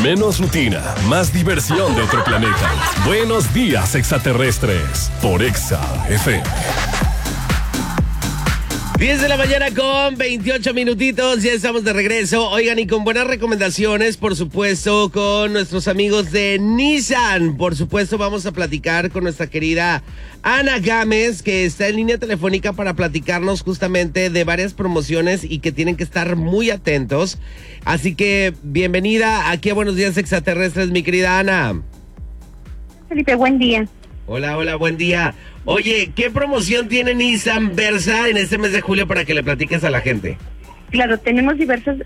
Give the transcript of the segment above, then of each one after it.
Menos rutina, más diversión de otro planeta. Buenos días, extraterrestres, por Exa FM. 10 de la mañana con 28 minutitos, ya estamos de regreso. Oigan, y con buenas recomendaciones, por supuesto, con nuestros amigos de Nissan. Por supuesto, vamos a platicar con nuestra querida Ana Gámez, que está en línea telefónica para platicarnos justamente de varias promociones y que tienen que estar muy atentos. Así que, bienvenida aquí a Buenos Días Extraterrestres, mi querida Ana. Felipe, buen día. Hola, buen día. Oye, ¿qué promoción tiene Nissan Versa en este mes de julio para que le platiques a la gente? Claro, tenemos diversas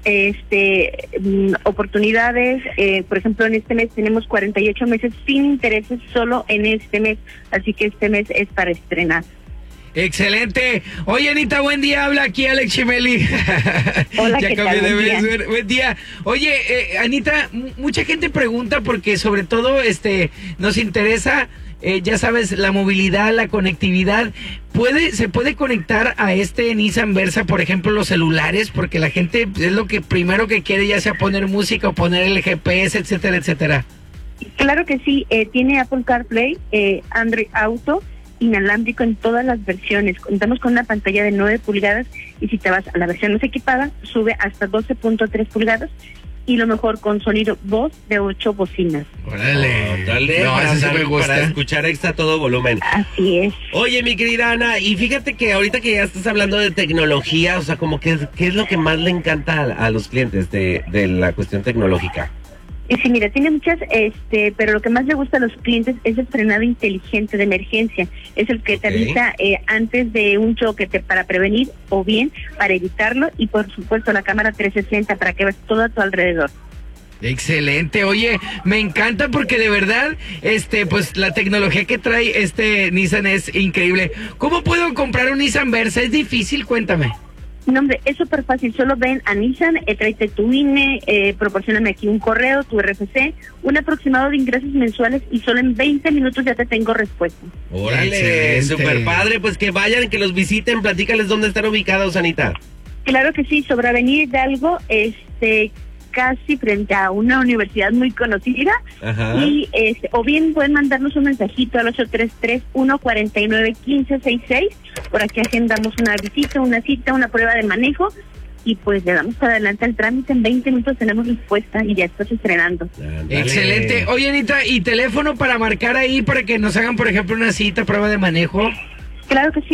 oportunidades. Por ejemplo, en este mes tenemos 48 meses sin intereses solo en este mes. Así que este mes es para estrenar. Excelente. Oye, Anita, buen día. Habla aquí Alex Chimeli. Hola, ya ¿qué cambié tal? de vez. Buen día. Oye, Anita, mucha gente pregunta porque sobre todo nos interesa, ya sabes, la movilidad, la conectividad. ¿Se puede conectar a este Nissan Versa, por ejemplo, los celulares? Porque la gente es lo que primero que quiere, ya sea poner música o poner el GPS, etcétera, etcétera. Claro que sí. Tiene Apple CarPlay, Android Auto, inalámbrico en todas las versiones. Contamos con una pantalla de 9 pulgadas y si te vas a la versión más equipada, sube hasta 12.3 pulgadas y lo mejor con sonido voz de 8 bocinas. Órale, dale, no, para, eso sí me gusta. Para escuchar extra todo volumen. Así es. Oye, mi querida Ana, y fíjate que ahorita que ya estás hablando de tecnología, o sea, como que, ¿qué es lo que más le encanta a los clientes de la cuestión tecnológica? Sí, mira, tiene muchas, pero lo que más le gusta a los clientes es el frenado inteligente de emergencia. Es el que te avisa antes de un choque para prevenir o bien para evitarlo, y por supuesto la cámara 360 para que veas todo a tu alrededor. Excelente. Oye, me encanta porque de verdad, pues la tecnología que trae este Nissan es increíble. ¿Cómo puedo comprar un Nissan Versa? ¿Es difícil? Cuéntame. No, hombre, es súper fácil. Solo ven a Nissan, tráete tu INE, proporcióname aquí un correo, tu RFC, un aproximado de ingresos mensuales y solo en 20 minutos ya te tengo respuesta. Órale, súper padre. Pues que vayan, que los visiten, platícales dónde están ubicados, Anita. Claro que sí, sobre Avenida Hidalgo, casi frente a una universidad muy conocida. Ajá. Y o bien pueden mandarnos un mensajito al 833-149-1566. Por aquí agendamos una visita, una cita, una prueba de manejo y pues le damos adelante al trámite. En 20 minutos tenemos respuesta y ya estás estrenando. Ándale. Excelente. Oye, Anita, ¿y teléfono para marcar ahí para que nos hagan, por ejemplo, una cita, prueba de manejo? Claro que sí,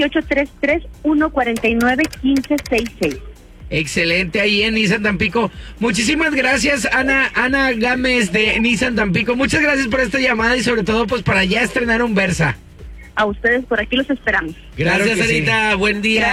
833-149-1566. Excelente, ahí en Nissan Tampico. Muchísimas gracias, Ana Gámez de Nissan Tampico. Muchas gracias por esta llamada y sobre todo pues para ya estrenar un Versa. A ustedes por aquí los esperamos. Gracias, Claro que sí. Anita. Buen día.